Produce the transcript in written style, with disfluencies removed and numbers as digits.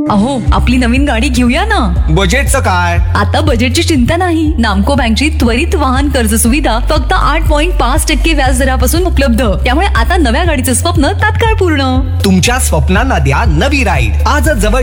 अहो, आपली नवीन गाडी घेऊया ना. बजेटचं काय? आता बजेटची चिंता नाही. नामको बँकची त्वरित वाहन कर्ज सुविधा फक्त 8.5% व्याज दरापासून उपलब्ध. त्यामुळे आता नव्या गाडीचं स्वप्न तात्काळ पूर्ण. तुमच्या स्वप्नांना द्या नवी राईड. आजच जवळच्या